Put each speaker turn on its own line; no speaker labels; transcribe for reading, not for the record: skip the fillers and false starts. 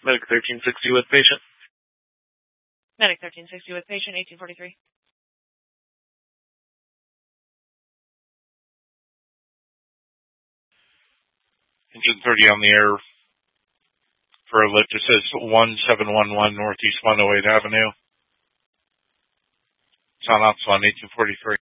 Medic 1360 with patient.
Medic 1360 with patient, 1843.
Engine 30 on the air for a lift. It says 1711 Northeast 108 Avenue. It's on Ops 1, 1843.